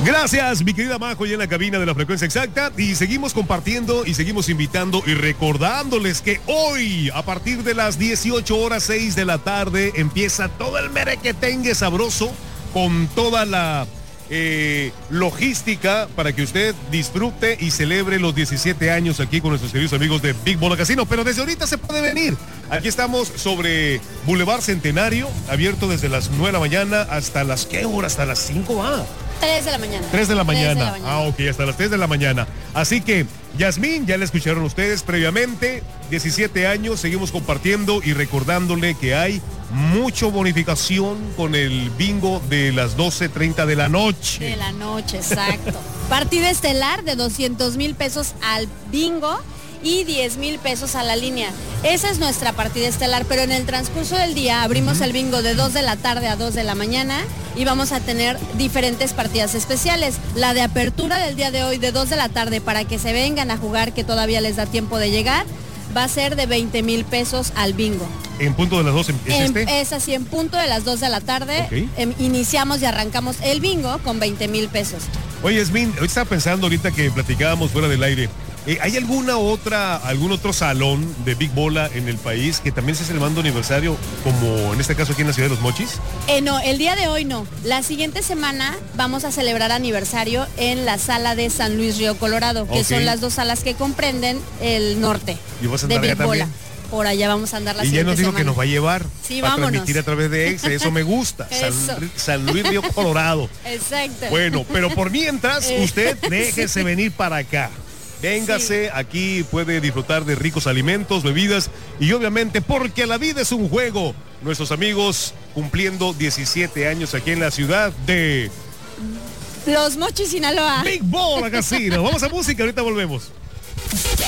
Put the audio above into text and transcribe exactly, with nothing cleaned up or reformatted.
Gracias, mi querida Majo, ya en la cabina de la frecuencia exacta. Y seguimos compartiendo y seguimos invitando y recordándoles que hoy, a partir de las dieciocho horas seis de la tarde, empieza todo el merequetengue sabroso con toda la eh, logística para que usted disfrute y celebre los diecisiete años aquí con nuestros queridos amigos de Big Bola Casino. Pero desde ahorita se puede venir. Aquí estamos sobre Boulevard Centenario, abierto desde las nueve de la mañana hasta las, ¿qué hora? Hasta las cinco, ah. tres de la mañana. tres de la mañana. tres de la mañana. Ah, ok, hasta las tres de la mañana. Así que, Yasmín, ya la escucharon ustedes previamente. diecisiete años, seguimos compartiendo y recordándole que hay mucho bonificación con el bingo de las doce treinta de la noche. De la noche, exacto. Partida estelar de doscientos mil pesos al bingo y diez mil pesos a la línea. Esa es nuestra partida estelar, pero en el transcurso del día abrimos uh-huh. el bingo de dos de la tarde a dos de la mañana y vamos a tener diferentes partidas especiales. La de apertura del día de hoy de dos de la tarde para que se vengan a jugar, que todavía les da tiempo de llegar, va a ser de veinte mil pesos al bingo. ¿En punto de las dos? ¿Es en, este? Es así, en punto de las dos de la tarde. Okay. em, iniciamos y arrancamos el bingo con veinte mil pesos. Oye, Yasmín, hoy estaba pensando ahorita que platicábamos fuera del aire. Eh, ¿Hay alguna otra, algún otro salón de Big Bola en el país que también esté celebrando aniversario, como en este caso aquí en la ciudad de Los Mochis? Eh, no, el día de hoy no. La siguiente semana vamos a celebrar aniversario en la sala de San Luis Río Colorado, que okay. son las dos salas que comprenden el norte ¿Y vas a de andar Big allá Bola. También? Por allá vamos a andar la y siguiente ya nos dijo semana. que nos va a llevar sí, para vámonos. transmitir a través de Exa, eso me gusta. San, San Luis Río Colorado. Exacto. Bueno, pero por mientras, usted déjese sí. venir para acá. Véngase, sí. aquí puede disfrutar de ricos alimentos, bebidas y obviamente porque la vida es un juego. Nuestros amigos cumpliendo diecisiete años aquí en la ciudad de Los Mochis, Sinaloa. Big Bola Casino. Vamos a música, ahorita volvemos.